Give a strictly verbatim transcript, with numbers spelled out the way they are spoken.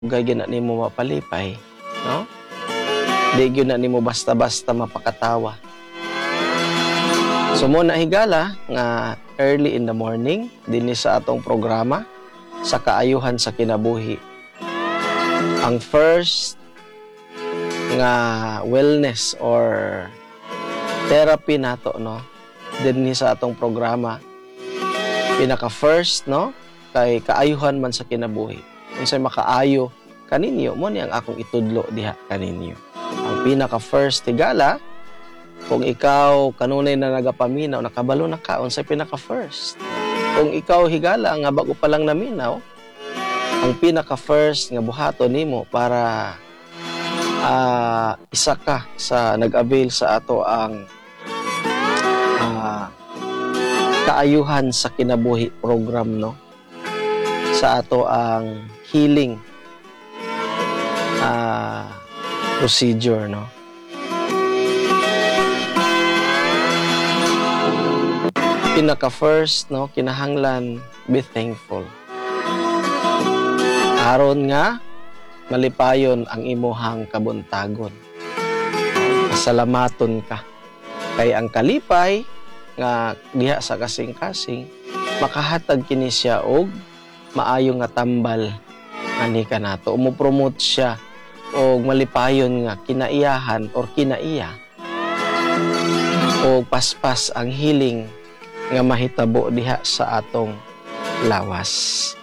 Ugay gyud na nimo mapalipay, no? Di gyud na nimo basta-basta mapakatawa. So mo na higala nga early in the morning dinhi sa atong programa sa kaayuhan sa kinabuhi. Ang first nga wellness or therapy nato, no, dinhi sa atong programa, pinaka first, no, kay kaayuhan man sa kinabuhi. Unsay makaayo kaninyo mo ni ang akong itudlo diha kaninyo. Ang pinaka first higala, kung ikaw kanunay na nagapaminaw, nakabalo na ka, unsay pinaka first. Kung ikaw higala nga bago pa lang naminaw, ang pinaka first nga buhaton nimo para uh, isa ka sa nag-avail sa ato ang uh, kaayuhan sa kinabuhi program, no, sa ato ang healing uh, procedure, no. Pinaka first, no, kinahanglan be thankful. Aron nga malipayon ang imuhang kabuntagon. Pasalamaton ka kay ang kalipay nga diha sa kasing-kasing makahatag kini siya og maayo nga tambal ani kanato. Mo-promote siya og malipayon nga kinaiyahan or kinaiya o paspas ang healing nga mahitabo diha sa atong lawas.